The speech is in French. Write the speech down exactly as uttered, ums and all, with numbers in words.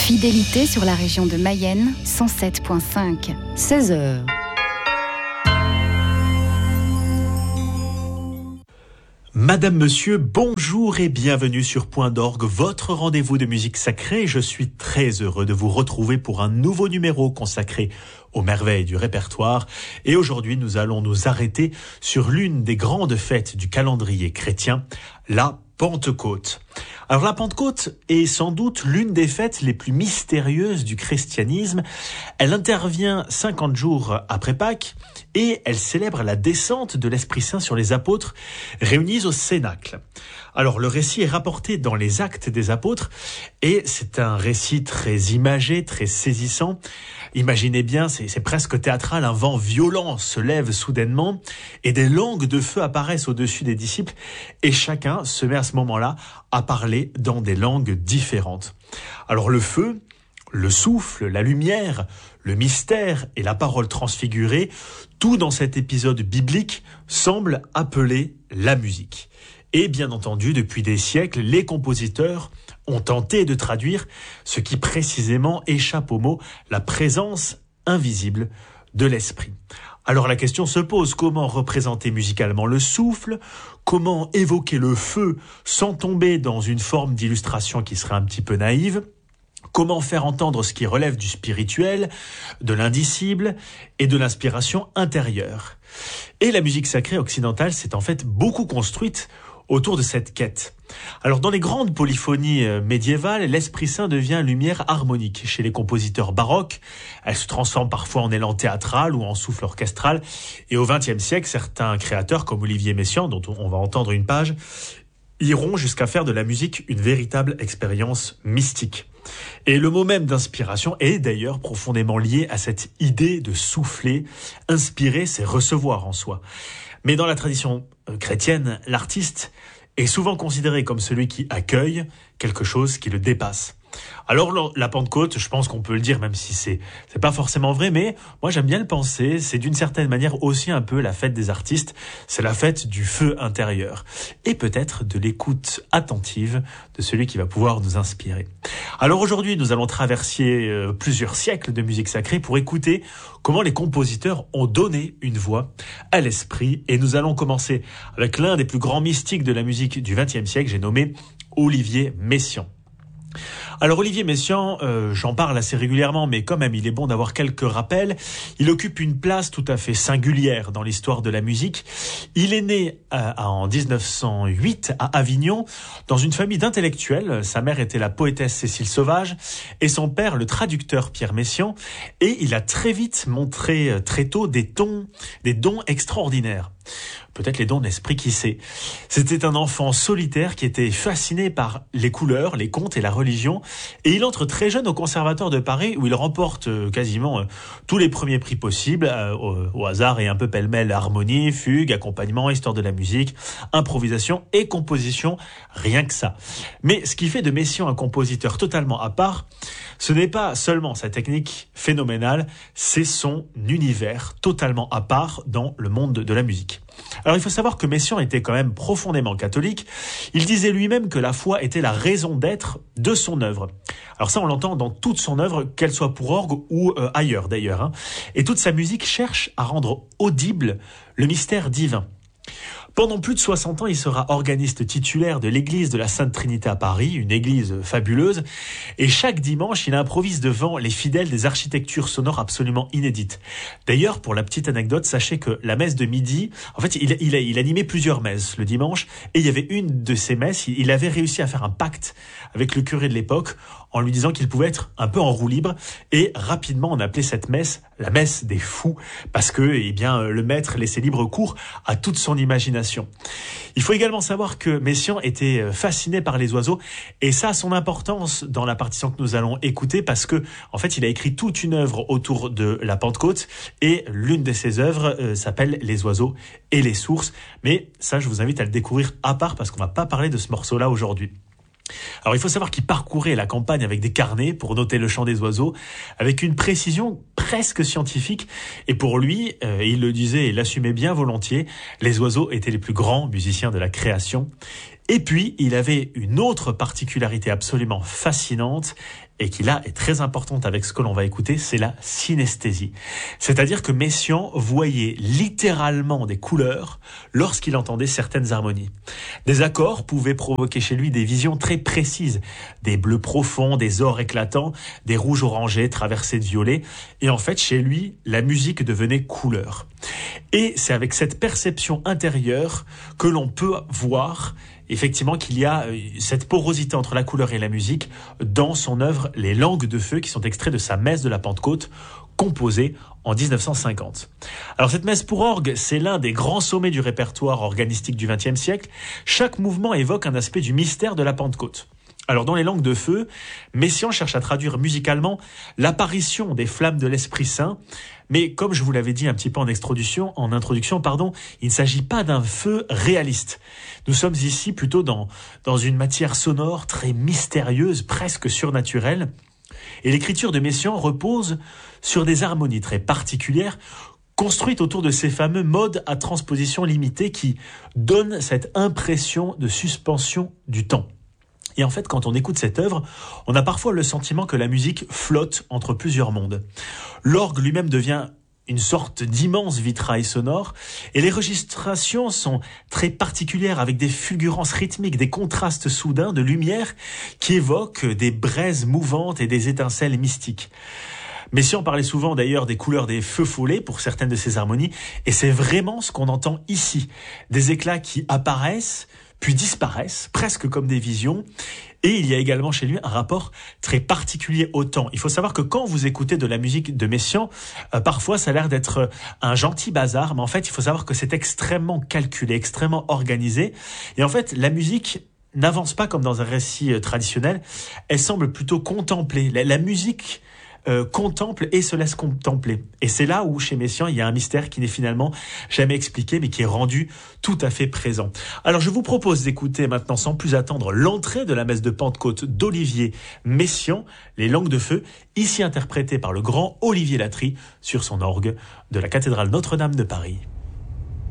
Fidélité sur la région de Mayenne, cent sept virgule cinq. seize heures. Madame, Monsieur, bonjour et bienvenue sur Point d'Orgue, votre rendez-vous de musique sacrée. Je suis très heureux de vous retrouver pour un nouveau numéro consacré aux merveilles du répertoire. Et aujourd'hui, nous allons nous arrêter sur l'une des grandes fêtes du calendrier chrétien, la Pentecôte. Alors la Pentecôte est sans doute l'une des fêtes les plus mystérieuses du christianisme. Elle intervient cinquante jours après Pâques et elle célèbre la descente de l'Esprit Saint sur les apôtres réunis au Cénacle. Alors le récit est rapporté dans les Actes des Apôtres et c'est un récit très imagé, très saisissant. Imaginez bien, c'est, c'est presque théâtral, un vent violent se lève soudainement et des langues de feu apparaissent au-dessus des disciples et chacun se met à ce moment-là à parler dans des langues différentes. Alors le feu, le souffle, la lumière, le mystère et la parole transfigurée, tout dans cet épisode biblique semble appeler la musique. Et bien entendu, depuis des siècles, les compositeurs ont tenté de traduire ce qui précisément échappe au mot la présence invisible de l'esprit. Alors la question se pose, comment représenter musicalement le souffle? Comment évoquer le feu sans tomber dans une forme d'illustration qui serait un petit peu naïve? Comment faire entendre ce qui relève du spirituel, de l'indicible et de l'inspiration intérieure? Et la musique sacrée occidentale s'est en fait beaucoup construite autour de cette quête. Alors dans les grandes polyphonies médiévales, l'Esprit Saint devient lumière harmonique. Chez les compositeurs baroques, elle se transforme parfois en élan théâtral ou en souffle orchestral. Et au vingtième siècle, certains créateurs comme Olivier Messiaen, dont on va entendre une page, iront jusqu'à faire de la musique une véritable expérience mystique. Et le mot même d'inspiration est d'ailleurs profondément lié à cette idée de souffler. Inspirer, c'est recevoir en soi. Mais dans la tradition chrétienne, l'artiste est souvent considéré comme celui qui accueille quelque chose qui le dépasse. Alors la Pentecôte, je pense qu'on peut le dire, même si c'est c'est pas forcément vrai, mais moi j'aime bien le penser, c'est d'une certaine manière aussi un peu la fête des artistes, c'est la fête du feu intérieur, et peut-être de l'écoute attentive de celui qui va pouvoir nous inspirer. Alors aujourd'hui, nous allons traverser euh, plusieurs siècles de musique sacrée pour écouter comment les compositeurs ont donné une voix à l'esprit, et nous allons commencer avec l'un des plus grands mystiques de la musique du vingtième siècle, j'ai nommé Olivier Messiaen. Alors Olivier Messiaen, euh, j'en parle assez régulièrement, mais quand même il est bon d'avoir quelques rappels. Il occupe une place tout à fait singulière dans l'histoire de la musique. Il est né euh, en dix-neuf cent huit à Avignon, dans une famille d'intellectuels. Sa mère était la poétesse Cécile Sauvage et son père le traducteur Pierre Messiaen. Et il a très vite montré euh, très tôt des tons, des dons extraordinaires. Peut-être les dons d'esprit, qui sait. C'était un enfant solitaire qui était fasciné par les couleurs, les contes et la religion. Et il entre très jeune au Conservatoire de Paris où il remporte euh, quasiment euh, tous les premiers prix possibles, euh, au, au hasard et un peu pêle-mêle, harmonie, fugue, accompagnement, histoire de la musique, improvisation et composition, rien que ça. Mais ce qui fait de Messiaen un compositeur totalement à part, ce n'est pas seulement sa technique phénoménale, c'est son univers totalement à part dans le monde de la musique. Alors il faut savoir que Messiaen était quand même profondément catholique. Il disait lui-même que la foi était la raison d'être de son œuvre. Alors ça, on l'entend dans toute son œuvre, qu'elle soit pour orgue ou euh, ailleurs d'ailleurs. Hein. Et toute sa musique cherche à rendre audible le mystère divin. Pendant plus de soixante ans, il sera organiste titulaire de l'église de la Sainte Trinité à Paris, une église fabuleuse. Et chaque dimanche, il improvise devant les fidèles des architectures sonores absolument inédites. D'ailleurs, pour la petite anecdote, sachez que la messe de midi, en fait, il, il, il animait plusieurs messes le dimanche. Et il y avait une de ces messes, il avait réussi à faire un pacte avec le curé de l'époque en lui disant qu'il pouvait être un peu en roue libre. Et rapidement, on appelait cette messe la messe des fous, parce que eh bien, le maître laissait libre cours à toute son imagination. Il faut également savoir que Messiaen était fasciné par les oiseaux, et ça a son importance dans la partition que nous allons écouter, parce que en fait, il a écrit toute une œuvre autour de la Pentecôte, et l'une de ses œuvres euh, s'appelle Les oiseaux et les sources. Mais ça, je vous invite à le découvrir à part, parce qu'on va pas parler de ce morceau-là aujourd'hui. Alors il faut savoir qu'il parcourait la campagne avec des carnets pour noter le chant des oiseaux, avec une précision presque scientifique. Et pour lui, euh, il le disait et l'assumait bien volontiers, les oiseaux étaient les plus grands musiciens de la création. Et puis, il avait une autre particularité absolument fascinante et qui là est très importante avec ce que l'on va écouter, c'est la synesthésie. C'est-à-dire que Messiaen voyait littéralement des couleurs lorsqu'il entendait certaines harmonies. Des accords pouvaient provoquer chez lui des visions très précises, des bleus profonds, des ors éclatants, des rouges orangés traversés de violets, et en fait chez lui, la musique devenait couleur. Et c'est avec cette perception intérieure que l'on peut voir effectivement qu'il y a cette porosité entre la couleur et la musique dans son œuvre Les Langues de Feu, qui sont extraits de sa messe de la Pentecôte, composée en dix-neuf cent cinquante. Alors cette messe pour orgue, c'est l'un des grands sommets du répertoire organistique du vingtième siècle. Chaque mouvement évoque un aspect du mystère de la Pentecôte. Alors dans Les Langues de Feu, Messiaen cherche à traduire musicalement l'apparition des flammes de l'Esprit Saint, mais comme je vous l'avais dit un petit peu en introduction, en introduction, pardon, il ne s'agit pas d'un feu réaliste. Nous sommes ici plutôt dans, dans une matière sonore très mystérieuse, presque surnaturelle. Et l'écriture de Messiaen repose sur des harmonies très particulières, construites autour de ces fameux modes à transposition limitée qui donnent cette impression de suspension du temps. Et en fait, quand on écoute cette œuvre, on a parfois le sentiment que la musique flotte entre plusieurs mondes. L'orgue lui-même devient une sorte d'immense vitrail sonore, et les registrations sont très particulières avec des fulgurances rythmiques, des contrastes soudains de lumière qui évoquent des braises mouvantes et des étincelles mystiques. Messiaen parlait souvent d'ailleurs des couleurs des feux follets pour certaines de ses harmonies, et c'est vraiment ce qu'on entend ici. Des éclats qui apparaissent, puis disparaissent, presque comme des visions. Et il y a également chez lui un rapport très particulier au temps. Il faut savoir que quand vous écoutez de la musique de Messiaen, euh, parfois ça a l'air d'être un gentil bazar, mais en fait il faut savoir que c'est extrêmement calculé, extrêmement organisé. Et en fait la musique n'avance pas comme dans un récit traditionnel, elle semble plutôt contempler. La, la musique Euh, contemple et se laisse contempler. Et c'est là où, chez Messiaen, il y a un mystère qui n'est finalement jamais expliqué, mais qui est rendu tout à fait présent. Alors, je vous propose d'écouter maintenant, sans plus attendre, l'entrée de la messe de Pentecôte d'Olivier Messiaen, Les Langues de Feu, ici interprétée par le grand Olivier Latry sur son orgue de la cathédrale Notre-Dame de Paris.